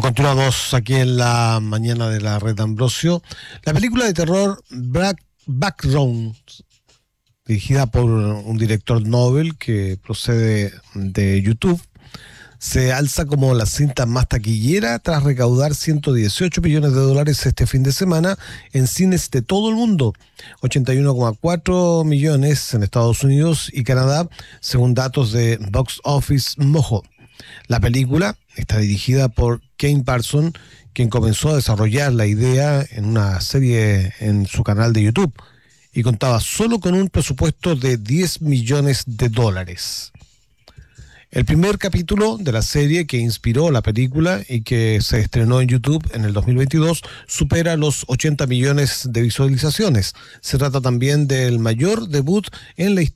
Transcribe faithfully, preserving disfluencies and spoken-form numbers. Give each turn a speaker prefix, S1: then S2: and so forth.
S1: Continuamos aquí en la mañana de la Red Ambrosio. La película de terror Black Background, dirigida por un director Nobel que procede de YouTube, se alza como la cinta más taquillera tras recaudar ciento dieciocho millones de dólares este fin de semana en cines de todo el mundo, ochenta y uno coma cuatro millones en Estados Unidos y Canadá, según datos de Box Office Mojo. La película está dirigida por Kane Parson, quien comenzó a desarrollar la idea en una serie en su canal de YouTube y contaba solo con un presupuesto de diez millones de dólares. El primer capítulo de la serie que inspiró la película y que se estrenó en YouTube en el dos mil veintidós supera los ochenta millones de visualizaciones. Se trata también del mayor debut en la historia